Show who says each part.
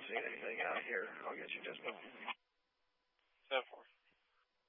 Speaker 1: seen anything out here. I'll get you just a moment.